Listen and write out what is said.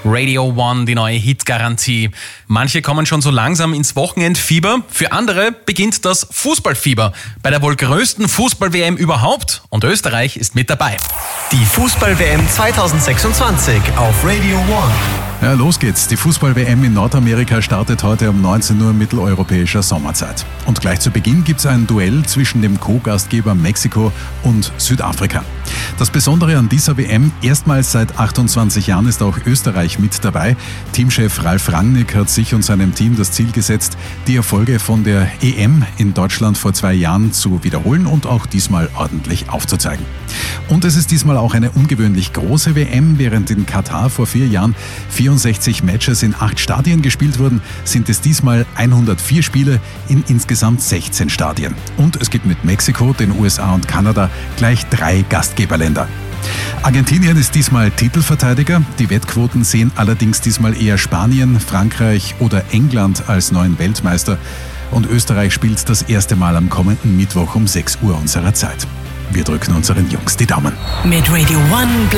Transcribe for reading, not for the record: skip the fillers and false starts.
Radio One, die neue Hitgarantie. Manche kommen schon so langsam ins Wochenendfieber, für andere beginnt das Fußballfieber bei der wohl größten Fußball-WM überhaupt und Österreich ist mit dabei. Die Fußball-WM 2026 auf Radio One. Ja, los geht's. Die Fußball-WM in Nordamerika startet heute um 19 Uhr mitteleuropäischer Sommerzeit. Und gleich zu Beginn gibt's ein Duell zwischen dem Co-Gastgeber Mexiko und Südafrika. Das Besondere an dieser WM, erstmals seit 28 Jahren ist auch Österreich mit dabei. Teamchef Ralf Rangnick hat sich und seinem Team das Ziel gesetzt, die Erfolge von der EM in Deutschland vor 2 Jahren zu wiederholen und auch diesmal ordentlich aufzuzeigen. Und es ist diesmal auch eine ungewöhnlich große WM. Während in Katar vor 4 Jahren 64 Matches in 8 Stadien gespielt wurden, sind es diesmal 104 Spiele in insgesamt 16 Stadien. Und es gibt mit Mexiko, den USA und Kanada gleich 3 Gastgeberländer. Argentinien ist diesmal Titelverteidiger. Die Wettquoten sehen allerdings diesmal eher Spanien, Frankreich oder England als neuen Weltmeister. Und Österreich spielt das erste Mal am kommenden Mittwoch um 6 Uhr unserer Zeit. Wir drücken unseren Jungs die Daumen. Mit Radio One